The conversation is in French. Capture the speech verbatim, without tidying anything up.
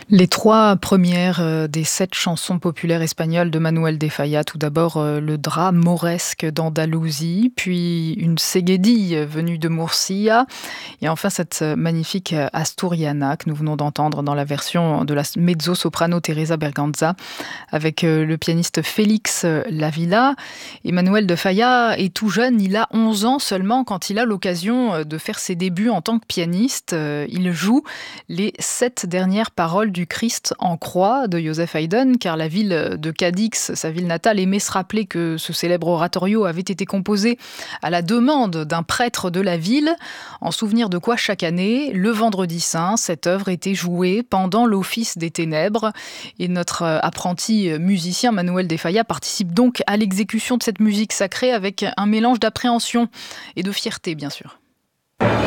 Les trois premières euh, des sept chansons populaires espagnoles de Manuel de Falla. Tout d'abord, euh, le drame mauresque d'Andalousie, puis une ségédille venue de Murcia, et enfin cette euh, magnifique euh, Asturiana que nous venons d'entendre dans la version de la mezzo-soprano Teresa Berganza avec euh, le pianiste Félix euh, Lavilla. Emmanuel de Falla est tout jeune, il a onze ans seulement quand il a l'occasion euh, de faire ses débuts en tant que pianiste. Euh, Il joue les sept dernières paroles du Christ en croix de Joseph Haydn, car la ville de Cadix, sa ville natale, aimait se rappeler que ce célèbre oratorio avait été composé à la demande d'un prêtre de la ville, en souvenir de quoi chaque année, le vendredi saint, cette œuvre était jouée pendant l'office des ténèbres. Et notre euh, apprenti musicien Manuel de Falla participe donc à l'exécution de cette musique sacrée avec un mélange d'appréhension et de fierté, bien sûr.